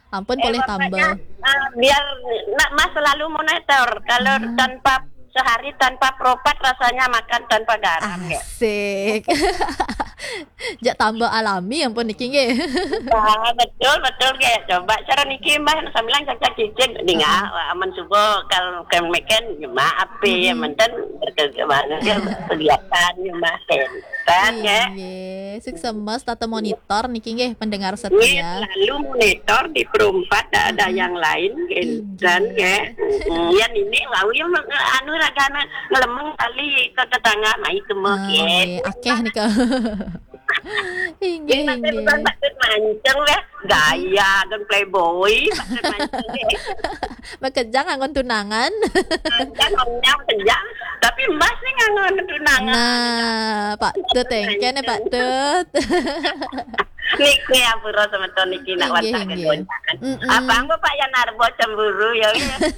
Ampun boleh Pokoknya tambah. biar nak Mas selalu monitor. Kalau Ah, tanpa sehari tanpa propat rasanya makan tanpa garam ya. asik. Jak tambah alami ampun niki nggih. Ya, betul betul kayak coba cara niki mbah sambilan caca cicing Heeh. dengar aman subuh kalau kemeken maaf ya Mm-mm. menten berkemana dia kelihatan mbah kan ya. Inggih, sukses tata monitor niki nggih pendengar Ini setia. selalu monitor di perumpat ada Mm-mm. yang lain kan ya. Inggih. Yan ini mau yang anu ragana ngelemeng kali ke tetangga mai kemuk Ah, ya. nggih, akeh nika. Inggih, Ini nanti bukan inggih. patut mancing ya, Mm-mm. gaya dan playboy patut mancing ya. Bekejang anggon tunangan. Kan ngomongnya kejam, tapi Mas sih ngangon tunangan. Nah, Pak Tut engken ya Pak Tut. Niki yang pura sama Tony niki nak Inggih, watak inggih. kegoncangan. Apa Mm-mm. Pak yang narbo cemburu ya?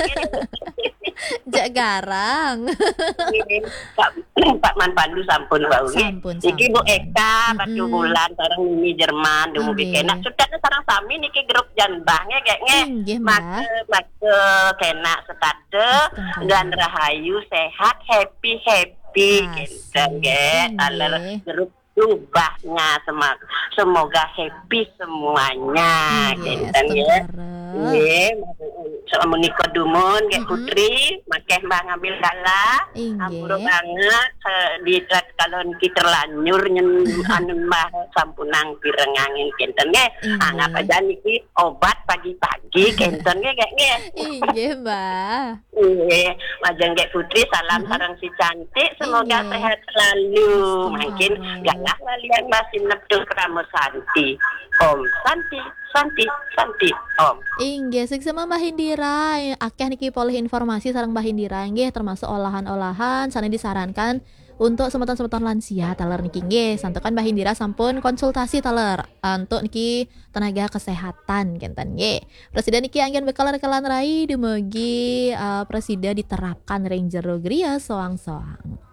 Jak garang. Pak Pak Manpandu sampun bau nggih. Sampun, Niki Bu sampun. Eka batu Mm-mm. bulan sareng Mimi Jerman dumugi kena. Inggih. Sudah sareng sami niki grup janbahnya kayaknya Inggih, Mbak. make kena setate dan Astagfirullah. rahayu sehat happy happy gitu Asik. nggih. Aler Inggih. grup ubahnya semoga happy semuanya Inggih, gitu nggih. astagfirullah. Nggih, sama menika dumun kayak Mm-mm. putri, makeh mbah ngambil gala, ampura Inggih. banget di kalau kita terlanjur anu mbah sampunang pirengangin kenten nggih. Anggap Inggih. aja niki obat pagi-pagi kenten nggih kayak nggih. Inggih, Mbak. Nggih, majeng kayak putri salam Mm-mm. sareng si cantik, semoga Inggih. sehat selalu. Mungkin Astagfirullah. jangan walian masih neptul keramu Santi. Om Santi, Santi, Santi, Om. Inggih, sukses Mbah Hindira. Akeh niki polih informasi sareng Mbah Hindira nggih termasuk olahan-olahan sana disarankan untuk semeton-semeton lansia taler niki nggih. Santukan Mbah Hindira sampun konsultasi taler untuk niki tenaga kesehatan kenten nggih. Presiden niki anggen bekal rekalan rai dumugi presiden diterapkan Ranger Gria soang-soang.